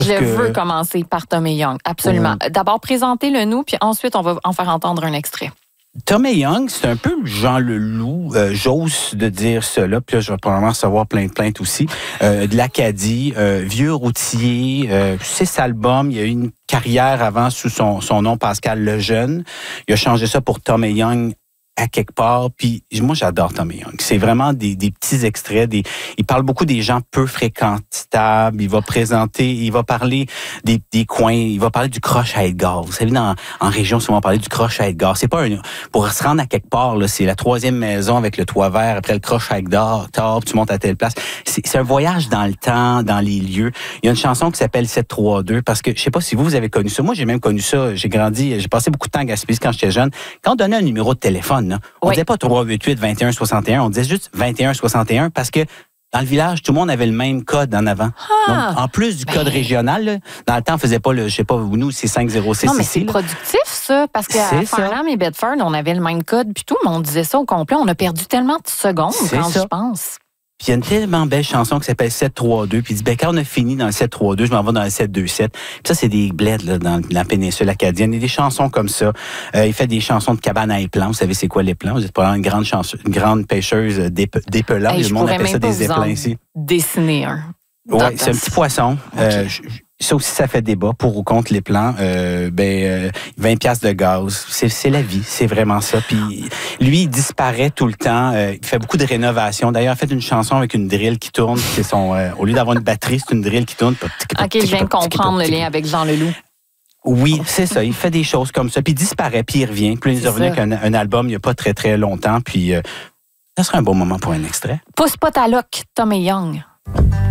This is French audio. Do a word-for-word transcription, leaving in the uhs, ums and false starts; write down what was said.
Je que... veux commencer par Tommy Young, absolument. Oh. D'abord, présentez-le nous, puis ensuite, on va en faire entendre un extrait. Tommy Young, c'est un peu Jean Leloup, euh, j'ose de dire cela, puis là, je vais probablement recevoir plein de plaintes aussi, euh, de l'Acadie, euh, vieux routier, euh, six albums, il y a eu une carrière avant sous son, son nom, Pascal Lejeune. Il a changé ça pour Tommy Young à quelque part, puis moi j'adore Tommy Young. C'est vraiment des, des petits extraits, des, il parle beaucoup des gens peu fréquentables, il va présenter, il va parler des, des coins, il va parler du croche à Edgar. Vous savez, dans, en région, souvent on parle du croche à Edgar. C'est pas un, pour se rendre à quelque part, là, c'est la troisième maison avec le toit vert, après le croche à Edgar, tu montes à telle place. C'est, c'est un voyage dans le temps, dans les lieux. Il y a une chanson qui s'appelle sept trois deux, parce que je sais pas si vous, vous avez connu ça. Moi, j'ai même connu ça, j'ai grandi, j'ai passé beaucoup de temps à Gaspésie quand j'étais jeune. Quand on donnait un numéro de téléphone, là, on oui. disait pas trois huit huit vingt et un soixante et un, on disait juste vingt et un soixante et un parce que dans le village, tout le monde avait le même code en avant. Ah, donc, en plus du ben... code régional, là, dans le temps, on faisait pas le, je sais pas, nous, c'est cinq zéro six. Non, mais ici, c'est là. productif, ça, parce qu'à Farnham et Bedford, on avait le même code, puis tout le monde disait ça au complet. On a perdu tellement de secondes c'est quand je pense. Puis il y a une tellement belle chanson qui s'appelle sept trois deux. Puis il dit, ben, quand on a fini dans le sept trois deux, je m'en vais dans le sept deux sept. Puis ça, c'est des bleds là, dans la péninsule acadienne. Il y a des chansons comme ça. Euh, il fait des chansons de cabane à éplans. Vous savez, c'est quoi l'épelant? Vous êtes pas une grande, chanson, une grande pêcheuse d'épelants. Hey, le monde appelle ça des éplans ici. Dessiner un. Oui, c'est un petit poisson. Okay. Euh, je, ça aussi, ça fait débat pour ou contre les plans. Euh, ben, euh, vingt piastres de gaz. C'est, c'est la vie, c'est vraiment ça. Puis lui, il disparaît tout le temps. Euh, il fait beaucoup de rénovations. D'ailleurs, il a fait une chanson avec une drill qui tourne. C'est son, euh, au lieu d'avoir une batterie, c'est une drill qui tourne. OK, je viens de comprendre le lien avec Jean Leloup. Oui, c'est ça. Il fait des choses comme ça. Puis il disparaît, puis il revient. Puis il est revenu avec un, un album il n'y a pas très, très longtemps. Puis euh, ça serait un bon moment pour un extrait. Pousse pas ta loque, Tommy Young.